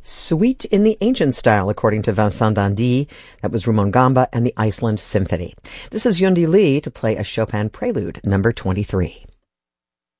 Suite in the Ancient Style, according to Vincent d'Indy. That was Rumon Gamba and the Iceland Symphony. This is Yundi Lee to play a Chopin Prelude, number 23.